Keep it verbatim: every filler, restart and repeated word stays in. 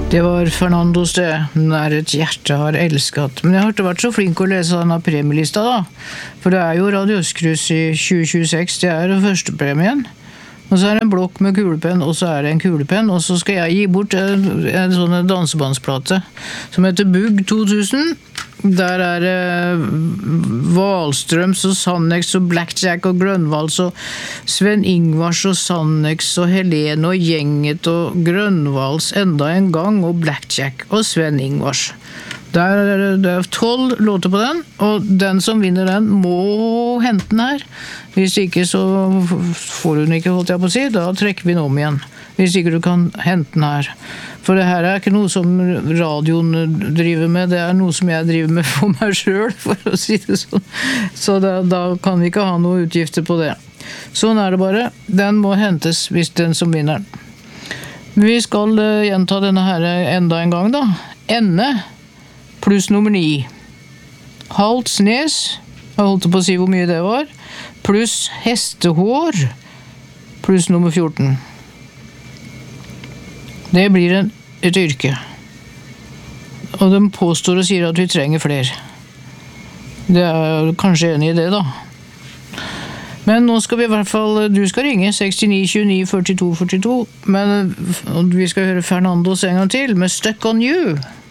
Det var Fernandos det, nær et hjerte har elsket. Men jeg har ikke vært så flink å lese denne premielista da. For det er jo Radio Østkrus i tjue tjueseks, det er første premien. Og så er det en blokk med kulepenn, og så er det en kulepenn, og så skal jeg gi bort en, en sånn dansebåndsplate som heter Bugg to tusen. Der er det Wahlstrøms og Sannex og Blackjack og Grønvalds og Sven Ingvars og Sannex og Helene og Gjenget og Grønvalds enda en gang og Blackjack og Sven Ingvars. Der er det tolv låter på den, og den som vinner den må hente den her. Hvis ikke så får hun ikke, holdt jeg på å si, da trekker vi den om igjen. Hvis ikke du kan hente den her. For det her er ikke noe som radioen driver med, det er noe som jeg driver med for meg selv, for å si det sånn. Så da, da kan vi ikke ha noe utgifter på det. Sånn er det bare. Den må hentes hvis den som vinner den. Vi skal uh, gjenta denne her enda en gang da. Ende pluss nummer ni. Halvt snes, jeg holdt på å si hvor mye det var, pluss hestehår, pluss nummer fjorten. Det blir en, et yrke. Og de påstår og sier at vi trenger flere. Det er kanskje enig i det da. Men nå skal vi i hvert fall, du skal ringe sekstini tjueni førtito førtito, men vi skal høre Fernandos en gang til med Stuck on You.